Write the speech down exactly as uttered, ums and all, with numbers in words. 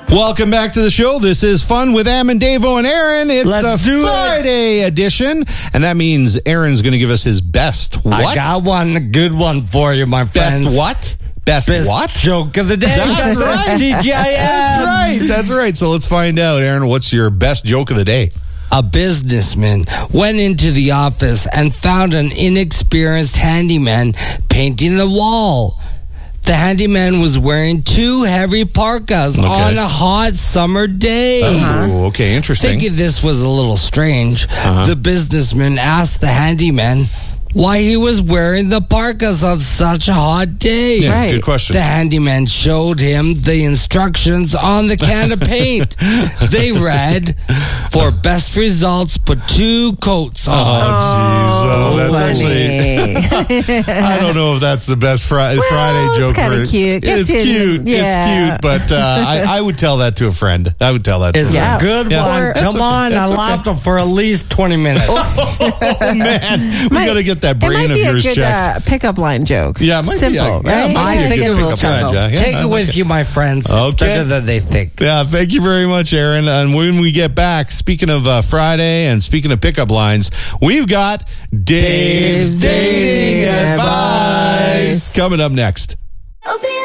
Welcome back to the show. This is Fun with Am and Davo and Aaron. It's Let's the do Friday it. edition, and that means Aaron's going to give us his best what? I got one, a good one for you, my friends. Best what? Best, Best what? joke of the day. That's right. T G I M. That's right. That's right. So let's find out, Aaron, what's your best joke of the day? A businessman went into the office and found an inexperienced handyman painting the wall. The handyman was wearing two heavy parkas Okay. on a hot summer day. Oh, okay. Interesting. Thinking this was a little strange, Uh-huh. the businessman asked the handyman why he was wearing the parkas on such a hot day. Yeah, Right. good question. The handyman showed him the instructions on the can of paint. They read, for best results, put two coats Oh, on. jeez. Oh, that's actually... Funny. I don't know if that's the best Fri- Well, Friday it's joke. kinda for- cute. It's Gets you in cute. the- It's yeah. cute, but uh, I, I would tell that to a friend. I would tell that to a It's friend. Yeah. a good Yeah. one. Or- That's Come okay. on, That's I okay. laughed for at least twenty minutes. Oh, man. We Might- got to get that It brain might of be a yours good checked. uh, pickup line joke. Yeah, it might be Simple, a- yeah, it right? might be a I think good it will pickup too. line, yeah. Yeah, Take I it like with it. you, my friends. It's Okay. better than they think. Yeah, thank you very much, Aaron. And when we get back, speaking of uh, Friday and speaking of pickup lines, we've got Dave's Dave's Dating Dating Advice Advice. coming up next. Open